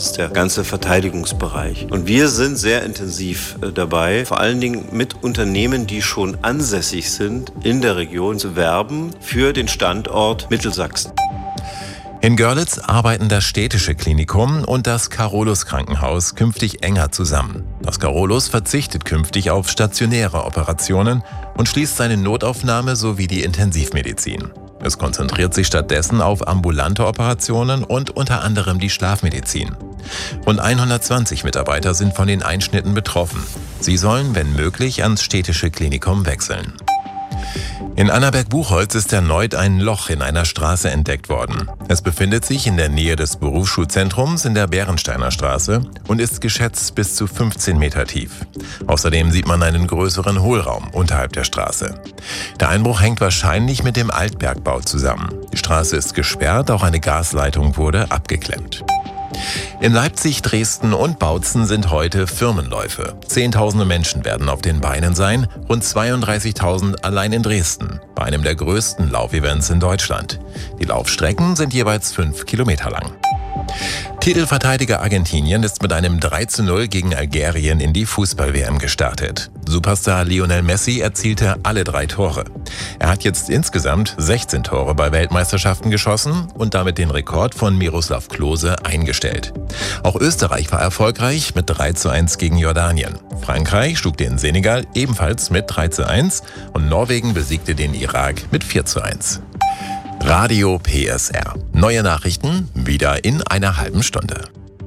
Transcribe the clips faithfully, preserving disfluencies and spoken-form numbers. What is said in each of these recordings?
ist der ganze Verteidigungsbereich. Und wir sind sehr intensiv dabei, vor allen Dingen mit Unternehmen, die schon ansässig sind, in der Region zu werben für den Standort Mittelsachsen. In Görlitz arbeiten das Städtische Klinikum und das Carolus-Krankenhaus künftig enger zusammen. Das Carolus verzichtet künftig auf stationäre Operationen und schließt seine Notaufnahme sowie die Intensivmedizin. Es konzentriert sich stattdessen auf ambulante Operationen und unter anderem die Schlafmedizin. Rund hundertzwanzig Mitarbeiter sind von den Einschnitten betroffen. Sie sollen, wenn möglich, ans Städtische Klinikum wechseln. In Annaberg-Buchholz ist erneut ein Loch in einer Straße entdeckt worden. Es befindet sich in der Nähe des Berufsschulzentrums in der Bärensteiner Straße und ist geschätzt bis zu fünfzehn Meter tief. Außerdem sieht man einen größeren Hohlraum unterhalb der Straße. Der Einbruch hängt wahrscheinlich mit dem Altbergbau zusammen. Die Straße ist gesperrt, auch eine Gasleitung wurde abgeklemmt. In Leipzig, Dresden und Bautzen sind heute Firmenläufe. Zehntausende Menschen werden auf den Beinen sein, rund zweiunddreißigtausend allein in Dresden, bei einem der größten Laufevents in Deutschland. Die Laufstrecken sind jeweils fünf Kilometer lang. Titelverteidiger Argentinien ist mit einem drei zu null gegen Algerien in die Fußball-W M gestartet. Superstar Lionel Messi erzielte alle drei Tore. Er hat jetzt insgesamt sechzehn Tore bei Weltmeisterschaften geschossen und damit den Rekord von Miroslav Klose eingestellt. Auch Österreich war erfolgreich mit drei zu eins gegen Jordanien. Frankreich schlug den Senegal ebenfalls mit drei zu eins und Norwegen besiegte den Irak mit vier zu eins. Radio P S R. Neue Nachrichten wieder in einer halben Stunde.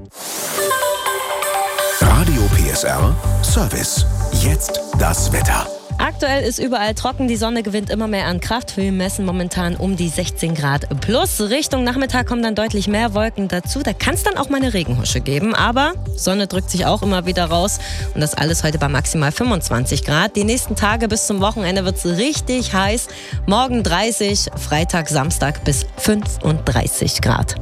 Radio P S R Service. Jetzt das Wetter. Aktuell ist überall trocken, die Sonne gewinnt immer mehr an Kraft. Wir messen momentan um die sechzehn Grad plus. Richtung Nachmittag kommen dann deutlich mehr Wolken dazu. Da kann es dann auch mal eine Regenhusche geben. Aber Sonne drückt sich auch immer wieder raus. Und das alles heute bei maximal fünfundzwanzig Grad. Die nächsten Tage bis zum Wochenende wird es richtig heiß. Morgen dreißig, Freitag, Samstag bis fünfunddreißig Grad.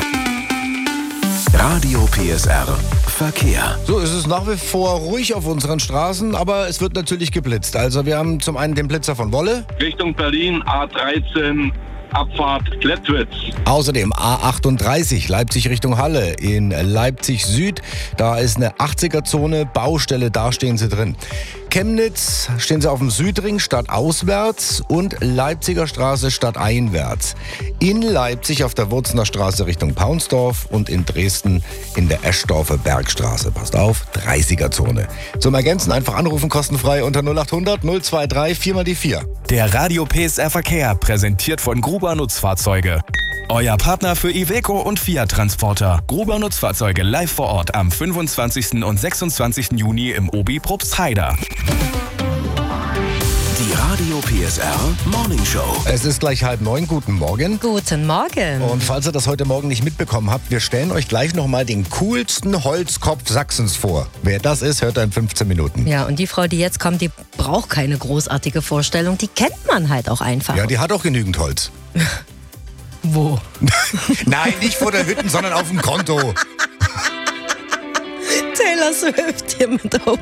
Radio P S R Verkehr. So, es ist nach wie vor ruhig auf unseren Straßen, aber es wird natürlich geblitzt. Also wir haben zum einen den Blitzer von Wolle. Richtung Berlin, A dreizehn, Abfahrt Klettwitz. Außerdem A achtunddreißig, Leipzig Richtung Halle in Leipzig Süd. Da ist eine achtziger-Zone, Baustelle, da stehen sie drin. Chemnitz stehen sie auf dem Südring stadtauswärts und Leipziger Straße stadteinwärts. In Leipzig auf der Wurzener Straße Richtung Paunsdorf und in Dresden in der Eschdorfer Bergstraße. Passt auf, dreißiger-Zone. Zum Ergänzen einfach anrufen, kostenfrei unter null achthundert null drei vier mal die vier. Der Radio P S R Verkehr, präsentiert von Gruber Nutzfahrzeuge. Euer Partner für Iveco und Fiat Transporter. Gruber Nutzfahrzeuge live vor Ort am fünfundzwanzigsten und sechsundzwanzigsten Juni im Obi Probstheida. Die Radio P S R Morning Show. Es ist gleich halb neun. Guten Morgen. Guten Morgen. Und falls ihr das heute Morgen nicht mitbekommen habt, wir stellen euch gleich nochmal den coolsten Holzkopf Sachsens vor. Wer das ist, hört er in fünfzehn Minuten. Ja, und die Frau, die jetzt kommt, die braucht keine großartige Vorstellung. Die kennt man halt auch einfach. Ja, die hat auch genügend Holz. Wo? Nein, nicht vor der Hütte, sondern auf dem Konto. Taylor Swift hier mit